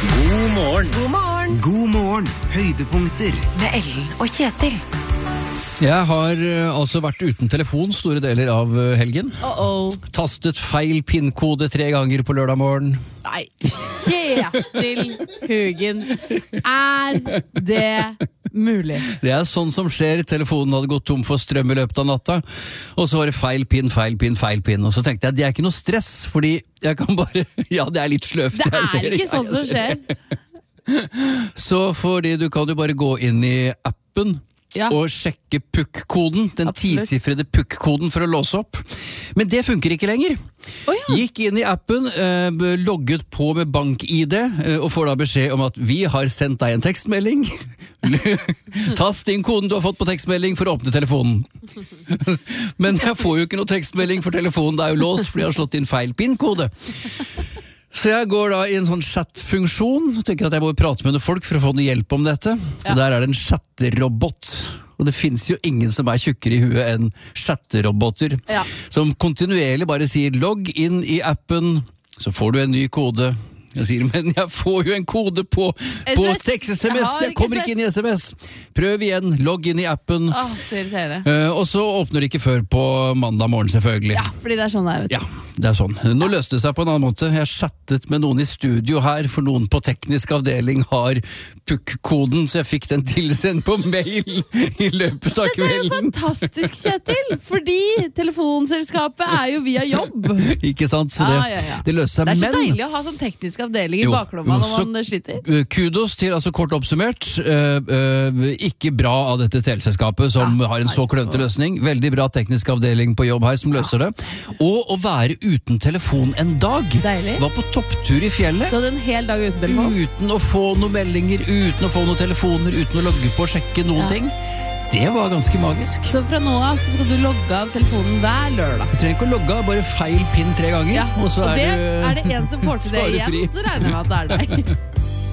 God morgen. God morgen. God morgen, høydepunkter. Med Ellen og Kjetil. Jeg har altså vært uten telefon store deler av helgen. Tastet feil PIN-kode 3 ganger på lørdag morgen. Nei, Kjetil Hugen, er det mulig? Det er sånn som skjer. Telefonen hadde gått tom for strøm i løpet av natta, og så var det feil PIN. Og så tenkte jeg, det er ikke noe stress, fordi jeg kan bare, ja, det er litt sløvt. Det er ikke sånn som skjer. Så fordi du kan jo bare gå inn i appen, Ja. og sjekke PUK-koden, den Absolutt. 10-sifrede PUK-koden for å låse opp. Men det funker ikke lenger. Ja. Gikk inn i appen, logget på med bank-ID, og får da beskjed om at vi har sendt deg en tekstmelding. Tast inn koden du har fått på tekstmelding for å åpne telefonen. Men jeg får jo ikke noe tekstmelding for telefonen, det er jo låst fordi jeg har slått inn feil PIN-kode. Så jeg går da i en sånn chat-funksjon, tenker at jeg må prate med noen folk for å få noe hjelp om dette. Ja. Og der er det en chatterobot. Og det finnes jo ingen som er tjukkere i huet enn chatteroboter. Ja. Som kontinuerlig bare sier logg inn i appen, så får du en ny kode. Jeg sier, men jeg får jo en kode på SMS. tekst-SMS, jeg kommer ikke inn i SMS. Prøv igjen, logg inn i appen. Så irriterende. Og så åpner det ikke før på mandag morgen selvfølgelig. Ja, fordi det er sånn det er, vet du. Ja, det er sånn. Nå løste det seg på en annen måte. Jeg chattet med noen i studio her, for noen på teknisk avdeling har PUK-koden, så jeg fikk den tilsendt på mail i løpet av Dette er jo kvelden. fantastisk, Kjetil, fordi telefonselskapet er jo via jobb. Ikke sant? Så det, Ja. det løste seg. Det er så Men deilig å ha sånn teknisk avdeling i Jo, baklomma jo, så- når man sliter. Kudos til, altså kort oppsummert, ikke bra av dette teleselskapet som har en så klønete løsning. Veldig bra teknisk avdeling på jobb her som løser det. Og å være uten telefon en dag. Deilig. Var på topptur i fjellet. Du hadde en hel dag uten telefon. Uten å få noen meldinger, uten å få noen telefoner, uten å logge på og sjekke noen ting. Det var ganske magisk. Så fra nå av så skal du logge av telefonen hver lørdag. Du trenger ikke å logge av, bare feil PIN 3 ganger. Ja, Og så og det er er det en som får til så det er du igjen, fri. så regner jeg med at det er deg.